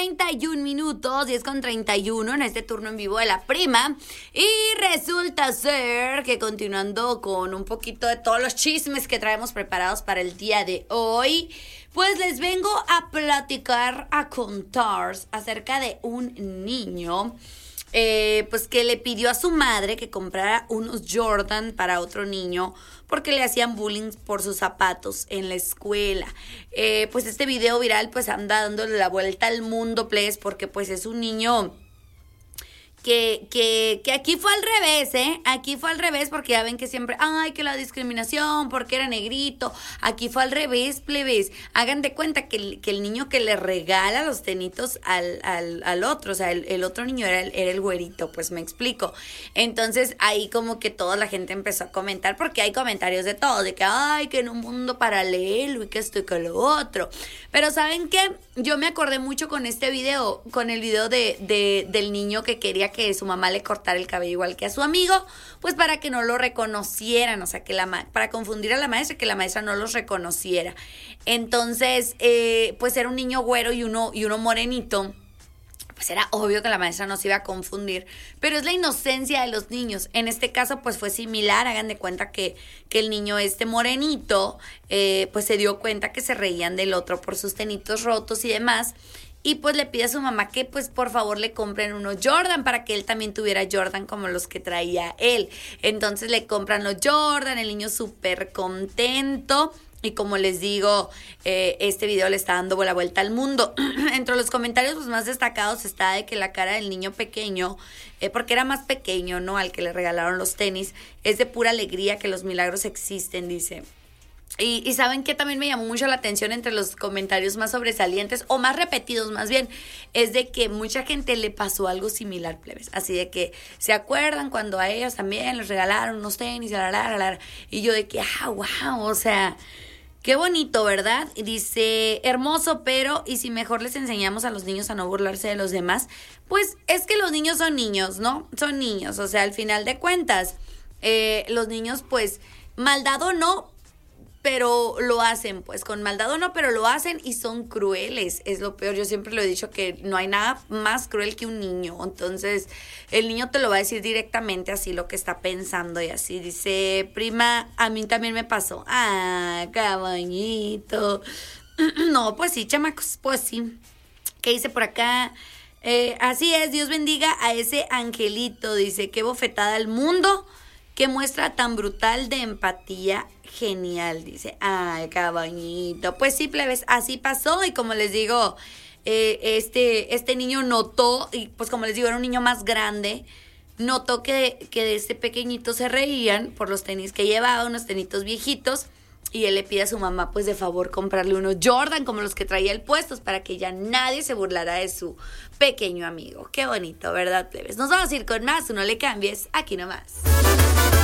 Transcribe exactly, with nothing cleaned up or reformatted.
treinta y un minutos, diez con treinta y uno en este turno en vivo de La Prima. Y resulta ser que continuando con un poquito de todos los chismes que traemos preparados para el día de hoy, pues les vengo a platicar, a contar acerca de un niño Eh, pues que le pidió a su madre que comprara unos Jordan para otro niño porque le hacían bullying por sus zapatos en la escuela. Eh, pues este video viral pues anda dándole la vuelta al mundo, please, porque pues es un niño que, que, que aquí fue al revés, ¿eh? Aquí fue al revés porque ya ven que siempre, ay, que la discriminación porque era negrito. Aquí fue al revés, plebes. Hagan de cuenta que el, que el niño que le regala los tenitos al, al, al otro, o sea, el, el otro niño era el, era el güerito, pues me explico. Entonces ahí como que toda la gente empezó a comentar, porque hay comentarios de todo, de que, ay, que en un mundo paralelo y que esto y que lo otro. Pero ¿saben qué? Yo me acordé mucho con este video, con el video de, de, del niño que quería que su mamá le cortara el cabello igual que a su amigo, pues para que no lo reconocieran, o sea, que la ma- para confundir a la maestra, que la maestra no los reconociera. Entonces, eh, pues era un niño güero y uno, y uno morenito. Pues era obvio que la maestra no se iba a confundir, pero es la inocencia de los niños. En este caso, pues fue similar. Hagan de cuenta que, que el niño este morenito, eh, pues se dio cuenta que se reían del otro por sus tenitos rotos y demás. Y pues le pide a su mamá que pues por favor le compren unos Jordan para que él también tuviera Jordan como los que traía él. Entonces le compran los Jordan, el niño súper contento. Y como les digo, eh, este video le está dando la vuelta al mundo. Entre los comentarios pues, más destacados está de que la cara del niño pequeño, eh, porque era más pequeño, ¿no? Al que le regalaron los tenis, es de pura alegría, que los milagros existen, dice. Y, y ¿saben qué? También me llamó mucho la atención entre los comentarios más sobresalientes, o más repetidos más bien, es de que mucha gente le pasó algo similar, plebes. Así de que, ¿se acuerdan cuando a ellos también les regalaron unos tenis? La, la, la, la, y yo de que, ah, wow, o sea, qué bonito, ¿verdad? Y dice, hermoso, pero ¿y si mejor les enseñamos a los niños a no burlarse de los demás? Pues es que los niños son niños, ¿no? Son niños, o sea, al final de cuentas, eh, los niños, pues, maldad o no, pero lo hacen, pues con maldad o no, pero lo hacen y son crueles, es lo peor. Yo siempre lo he dicho que no hay nada más cruel que un niño, entonces el niño te lo va a decir directamente así lo que está pensando y así. Dice, prima, a mí también me pasó. Ah, caballito. No, pues sí, chamacos, pues sí. ¿Qué dice por acá? Eh, así es, Dios bendiga a ese angelito, dice, qué bofetada al mundo, qué muestra tan brutal de empatía. Genial, dice. Ay, caballito. Pues sí, plebes, así pasó. Y como les digo, eh, este, este niño notó, y pues como les digo, era un niño más grande, notó que, que de este pequeñito se reían por los tenis que llevaba, unos tenitos viejitos, y él le pide a su mamá, pues de favor, comprarle unos Jordan como los que traía él puestos, para que ya nadie se burlara de su pequeño amigo. Qué bonito, ¿verdad, plebes? Nos vamos a ir con más, no le cambies, aquí nomás.